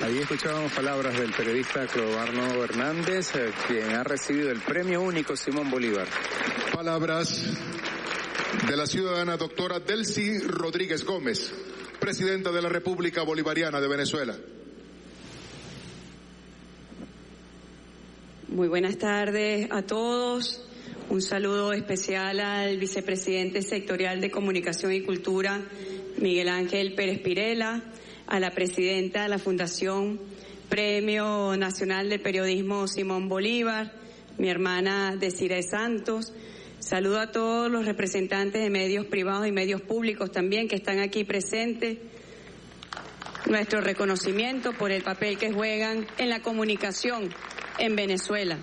Ahí escuchábamos palabras del periodista Clodoardo Hernández, quien ha recibido el premio único Simón Bolívar. Palabras de la ciudadana doctora Delcy Rodríguez Gómez, presidenta de la República Bolivariana de Venezuela. Muy buenas tardes a todos. Un saludo especial al vicepresidente sectorial de Comunicación y Cultura, Miguel Ángel Pérez Pirela, a la presidenta de la Fundación Premio Nacional de Periodismo Simón Bolívar, mi hermana Desiree Santos. Saludo a todos los representantes de medios privados y medios públicos también que están aquí presentes. Nuestro reconocimiento por el papel que juegan en la comunicación en Venezuela.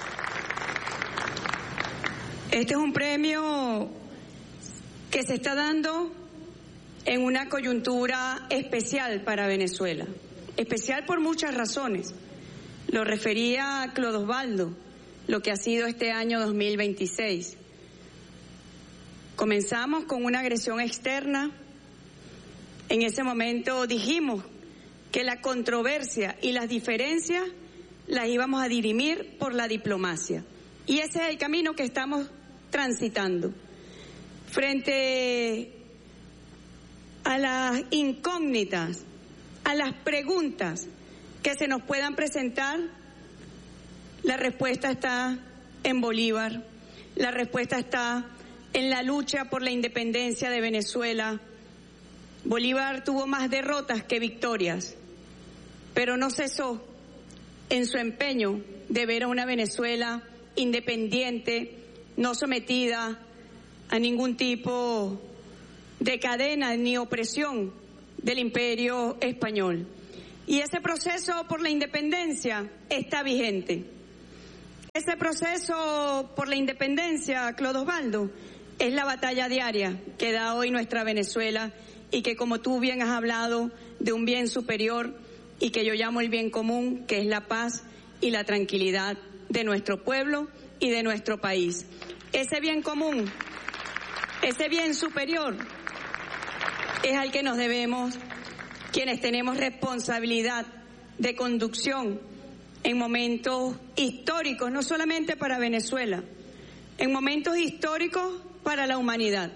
Este es un premio que se está dando en una coyuntura especial para Venezuela. Especial por muchas razones. Lo refería Clodo Osvaldo, lo que ha sido este año 2026. Comenzamos con una agresión externa. En ese momento dijimos que la controversia y las diferencias las íbamos a dirimir por la diplomacia. Y ese es el camino que estamos transitando. Frente a las incógnitas, a las preguntas que se nos puedan presentar, la respuesta está en Bolívar, la respuesta está en la lucha por la independencia de Venezuela. Bolívar tuvo más derrotas que victorias, pero no cesó en su empeño de ver a una Venezuela independiente, no sometida a ningún tipo de cadena ni opresión del Imperio Español. Y ese proceso por la independencia está vigente. Ese proceso por la independencia, Clodo Osvaldo, es la batalla diaria que da hoy nuestra Venezuela y que, como tú bien has hablado, de un bien superior y que yo llamo el bien común, que es la paz y la tranquilidad de nuestro pueblo y de nuestro país. Ese bien común, ese bien superior, es al que nos debemos quienes tenemos responsabilidad de conducción en momentos históricos, no solamente para Venezuela, en momentos históricos para la humanidad.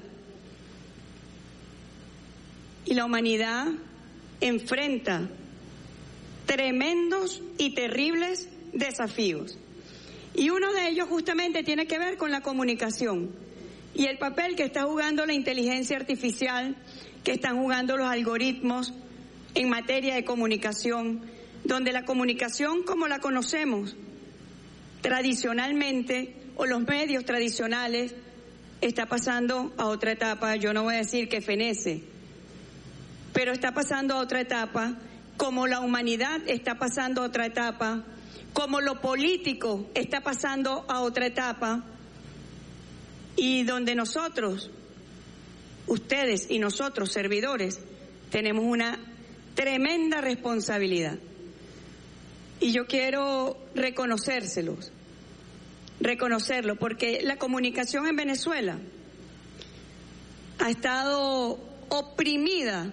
Y la humanidad enfrenta tremendos y terribles desafíos. Y uno de ellos justamente tiene que ver con la comunicación y el papel que está jugando la inteligencia artificial, que están jugando los algoritmos en materia de comunicación, donde la comunicación como la conocemos tradicionalmente, o los medios tradicionales, está pasando a otra etapa. Yo no voy a decir que fenece, pero está pasando a otra etapa, como la humanidad está pasando a otra etapa, como lo político está pasando a otra etapa, y donde nosotros, ustedes y nosotros, servidores, tenemos una tremenda responsabilidad. Y yo quiero reconocerlo, porque la comunicación en Venezuela ha estado oprimida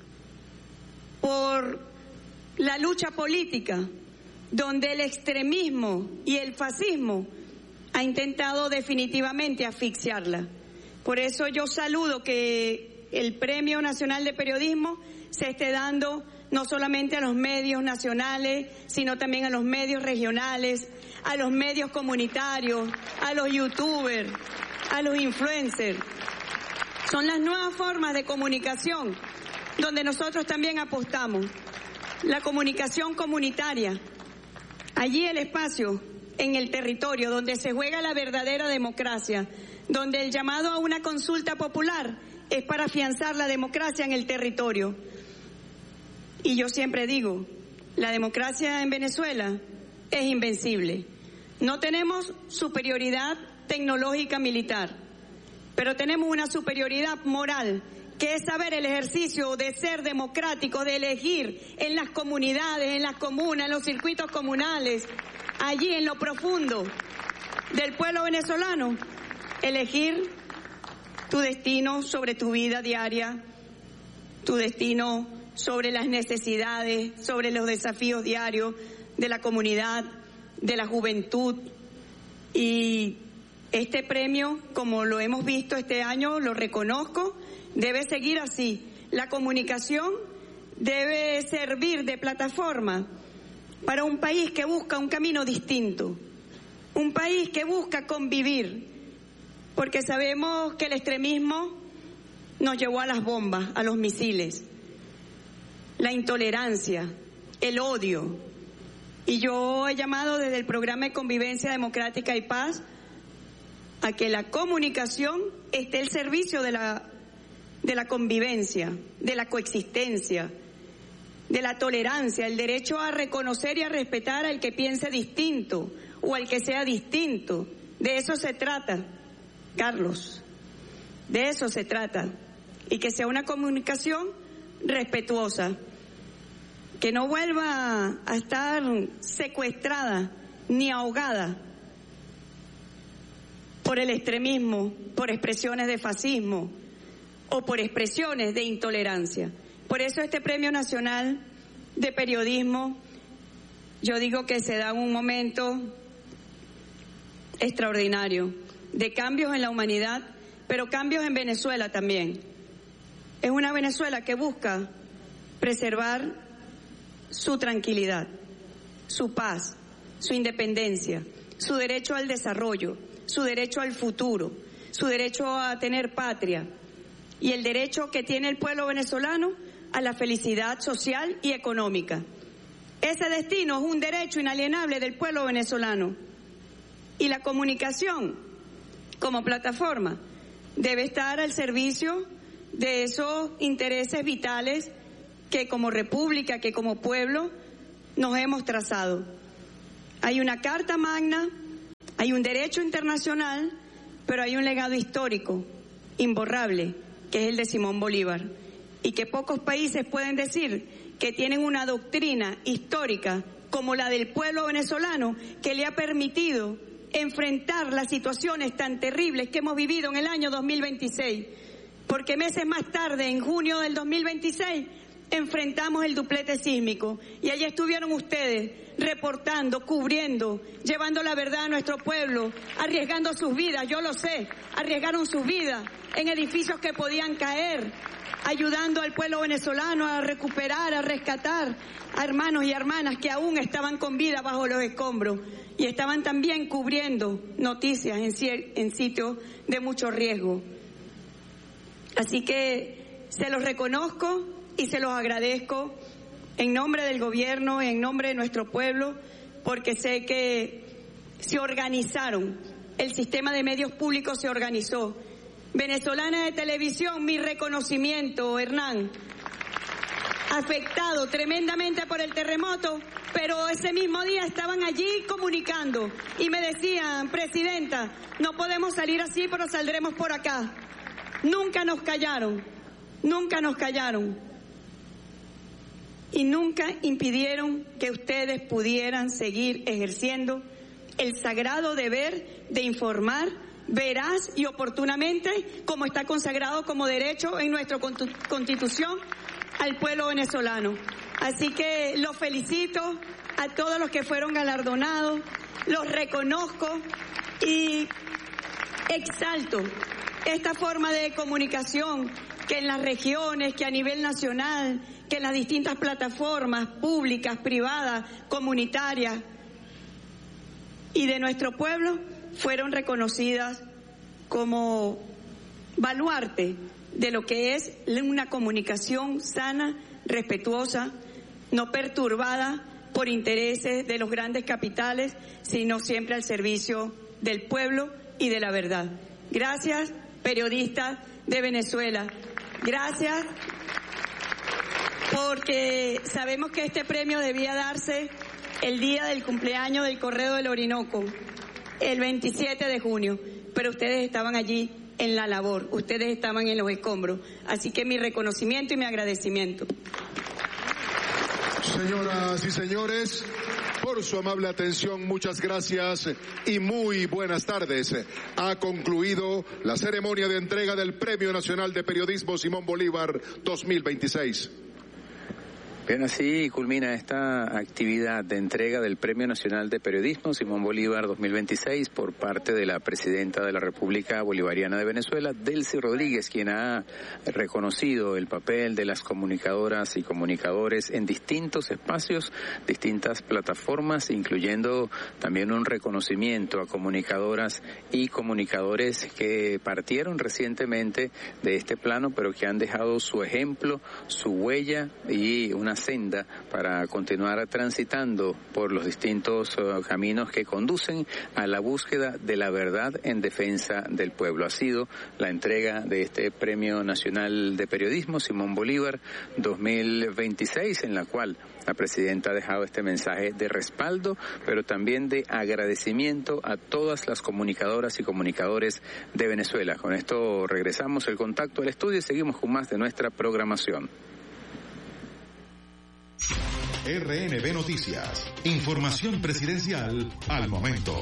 por la lucha política, donde el extremismo y el fascismo ha intentado definitivamente asfixiarla. Por eso yo saludo que el Premio Nacional de Periodismo se esté dando no solamente a los medios nacionales, sino también a los medios regionales, a los medios comunitarios, a los youtubers, a los influencers. Son las nuevas formas de comunicación donde nosotros también apostamos. La comunicación comunitaria, allí el espacio en el territorio donde se juega la verdadera democracia, donde el llamado a una consulta popular es para afianzar la democracia en el territorio. Y yo siempre digo, la democracia en Venezuela es invencible. No tenemos superioridad tecnológica militar, pero tenemos una superioridad moral, que es saber el ejercicio de ser democrático, de elegir en las comunidades, en las comunas, en los circuitos comunales, allí en lo profundo del pueblo venezolano, elegir tu destino sobre tu vida diaria, tu destino sobre las necesidades, sobre los desafíos diarios de la comunidad, de la juventud. Y este premio, como lo hemos visto este año, lo reconozco, debe seguir así. La comunicación debe servir de plataforma para un país que busca un camino distinto, un país que busca convivir, porque sabemos que el extremismo nos llevó a las bombas, a los misiles, la intolerancia, el odio. Y yo he llamado desde el programa de Convivencia Democrática y Paz a que la comunicación esté al servicio de la convivencia, de la coexistencia, de la tolerancia, el derecho a reconocer y a respetar al que piense distinto o al que sea distinto. De eso se trata, Carlos, de eso se trata. Y que sea una comunicación respetuosa, que no vuelva a estar secuestrada ni ahogada por el extremismo, por expresiones de fascismo o por expresiones de intolerancia. Por eso este Premio Nacional de Periodismo, yo digo que se da un momento extraordinario de cambios en la humanidad, pero cambios en Venezuela también. Es una Venezuela que busca preservar su tranquilidad, su paz, su independencia, su derecho al desarrollo, su derecho al futuro, su derecho a tener patria y el derecho que tiene el pueblo venezolano a la felicidad social y económica. Ese destino es un derecho inalienable del pueblo venezolano y la comunicación como plataforma debe estar al servicio de esos intereses vitales que como república, que como pueblo nos hemos trazado. Hay una Carta Magna, hay un derecho internacional, pero hay un legado histórico imborrable, que es el de Simón Bolívar, y que pocos países pueden decir que tienen una doctrina histórica como la del pueblo venezolano que le ha permitido enfrentar las situaciones tan terribles que hemos vivido en el año 2026, porque meses más tarde, en junio del 2026, enfrentamos el duplete sísmico y allí estuvieron ustedes reportando, cubriendo, llevando la verdad a nuestro pueblo, arriesgando sus vidas, yo lo sé, arriesgaron sus vidas en edificios que podían caer, ayudando al pueblo venezolano a recuperar, a rescatar a hermanos y hermanas que aún estaban con vida bajo los escombros y estaban también cubriendo noticias en sitios de mucho riesgo. Así que se los reconozco y se los agradezco en nombre del gobierno, en nombre de nuestro pueblo, porque sé que se organizaron, el sistema de medios públicos se organizó. Venezolana de Televisión, mi reconocimiento, Hernán, afectado tremendamente por el terremoto, pero ese mismo día estaban allí comunicando y me decían, presidenta, no podemos salir así, pero saldremos por acá. Nunca nos callaron, nunca nos callaron y nunca impidieron que ustedes pudieran seguir ejerciendo el sagrado deber de informar veraz y oportunamente, como está consagrado como derecho en nuestra Constitución, al pueblo venezolano. Así que los felicito a todos los que fueron galardonados, los reconozco y exalto esta forma de comunicación que en las regiones, que a nivel nacional, que en las distintas plataformas públicas, privadas, comunitarias y de nuestro pueblo fueron reconocidas como baluarte de lo que es una comunicación sana, respetuosa, no perturbada por intereses de los grandes capitales, sino siempre al servicio del pueblo y de la verdad. Gracias, periodistas de Venezuela. Gracias, porque sabemos que este premio debía darse el día del cumpleaños del Correo del Orinoco, el 27 de junio, pero ustedes estaban allí en la labor, ustedes estaban en los escombros, así que mi reconocimiento y mi agradecimiento. Señoras y señores, por su amable atención, muchas gracias y muy buenas tardes. Ha concluido la ceremonia de entrega del Premio Nacional de Periodismo Simón Bolívar 2026. Bien, así culmina esta actividad de entrega del Premio Nacional de Periodismo Simón Bolívar 2026 por parte de la Presidenta de la República Bolivariana de Venezuela, Delcy Rodríguez, quien ha reconocido el papel de las comunicadoras y comunicadores en distintos espacios, distintas plataformas, incluyendo también un reconocimiento a comunicadoras y comunicadores que partieron recientemente de este plano, pero que han dejado su ejemplo, su huella y una senda para continuar transitando por los distintos caminos que conducen a la búsqueda de la verdad en defensa del pueblo. Ha sido la entrega de este Premio Nacional de Periodismo Simón Bolívar 2026, en la cual la Presidenta ha dejado este mensaje de respaldo, pero también de agradecimiento a todas las comunicadoras y comunicadores de Venezuela. Con esto regresamos el contacto al estudio y seguimos con más de nuestra programación. RNB Noticias. Información presidencial al momento.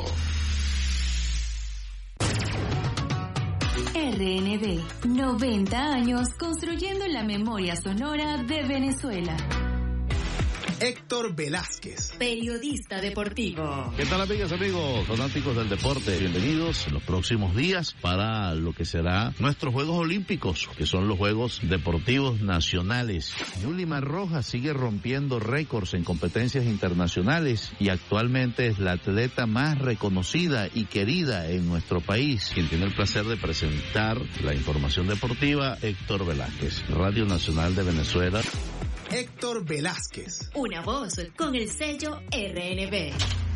RNB, 90 años construyendo la memoria sonora de Venezuela. Héctor Velázquez, periodista deportivo. ¿Qué tal, amigas, amigos, fanáticos del deporte? Bienvenidos en los próximos días para lo que será nuestros Juegos Olímpicos, que son los Juegos Deportivos Nacionales. Yulima Rojas sigue rompiendo récords en competencias internacionales y actualmente es la atleta más reconocida y querida en nuestro país. Quien tiene el placer de presentar la información deportiva, Héctor Velázquez, Radio Nacional de Venezuela. Héctor Velázquez. Una voz con el sello RNB.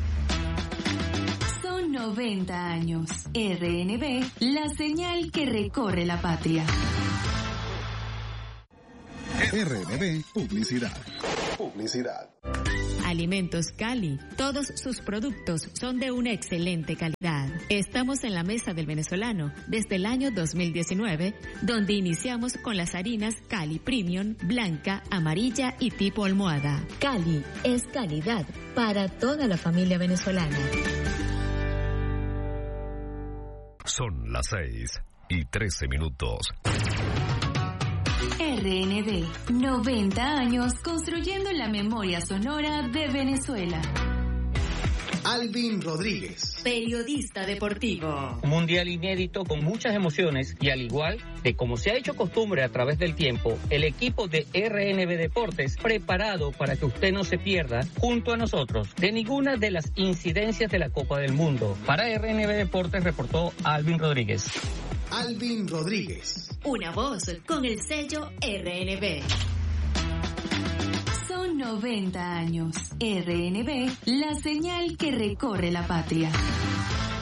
Son 90 años. RNB, la señal que recorre la patria. RNB Publicidad. Alimentos Cali. Todos sus productos son de una excelente calidad. Estamos en la mesa del venezolano desde el año 2019, donde iniciamos con las harinas Cali Premium, blanca, amarilla y tipo almohada. Cali es calidad para toda la familia venezolana. Son las 6:13. RNB, 90 años construyendo la memoria sonora de Venezuela. Alvin Rodríguez, periodista deportivo. Un mundial inédito con muchas emociones y al igual de como se ha hecho costumbre a través del tiempo, el equipo de RNB Deportes preparado para que usted no se pierda junto a nosotros de ninguna de las incidencias de la Copa del Mundo. Para RNB Deportes reportó Alvin Rodríguez. Alvin Rodríguez. Una voz con el sello RNB. Son 90 años. RNB, la señal que recorre la patria.